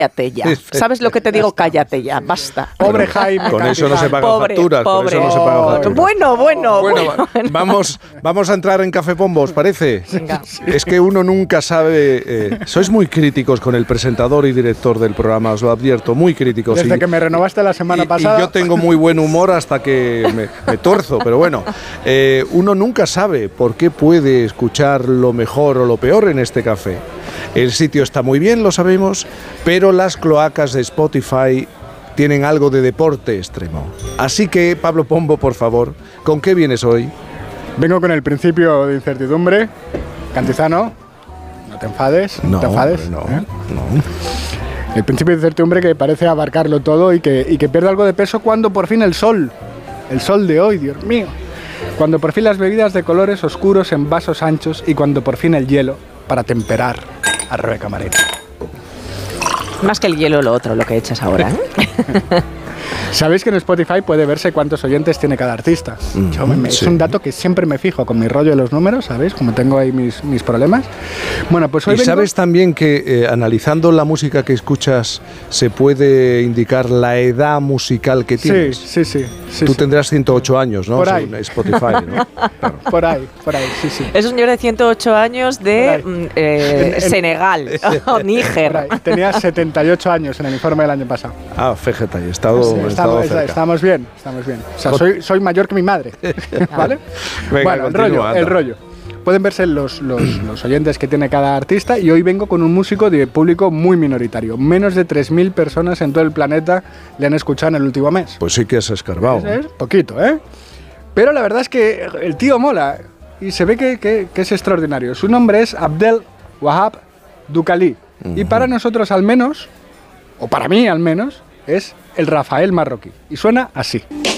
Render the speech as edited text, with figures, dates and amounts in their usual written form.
cállate ya. ¿Sabes lo que te digo? Cállate ya, basta. Pobre Jaime. Con eso no se pagan facturas. Con eso no se pagan facturas. Bueno. Vamos a entrar en Café Pombo, ¿os parece? Venga. Es que uno nunca sabe... sois muy críticos con el presentador y director del programa, os lo advierto, muy críticos. Desde que me renovaste la semana pasada. Y yo tengo muy buen humor hasta que me torzo, pero bueno, uno nunca sabe por qué puede escuchar lo mejor o lo peor en este café. El sitio está muy bien, lo sabemos, pero las cloacas de Spotify tienen algo de deporte extremo. Así que, Pablo Pombo, por favor, ¿con qué vienes hoy? Vengo con el principio de incertidumbre. Cantizano, no te enfades. No, te enfades. No. El principio de incertidumbre que parece abarcarlo todo y que pierde algo de peso cuando por fin el sol de hoy, Dios mío, cuando por fin las bebidas de colores oscuros en vasos anchos y cuando por fin el hielo para temperar a Rebeca Marina. Más que el hielo, lo otro, lo que echas ahora, ¿eh? ¿Sabéis que en Spotify puede verse cuántos oyentes tiene cada artista? Es un dato que siempre me fijo con mi rollo de los números, ¿sabéis? Como tengo ahí mis problemas. Bueno, pues hoy ¿sabes también que analizando la música que escuchas se puede indicar la edad musical que tienes? Sí. Tú tendrás 108 años, ¿no? Por ahí. Según Spotify, ¿no? Claro. Por ahí, sí. Es un señor de 108 años de Senegal o Níger. Tenía 78 años en el informe del año pasado. Ah, fíjate, he estado cerca. Estamos bien. O sea, soy mayor que mi madre. ¿Vale? Venga, bueno, el rollo. Pueden verse los oyentes que tiene cada artista y hoy vengo con un músico de público muy minoritario. Menos de 3.000 personas en todo el planeta le han escuchado en el último mes. Pues sí que has escarbado. Es poquito, ¿eh? Pero la verdad es que el tío mola y se ve que es extraordinario. Su nombre es Abdel Wahab Dukali. Y para nosotros al menos, o para mí al menos, es el Rafael marroquí. Y suena así.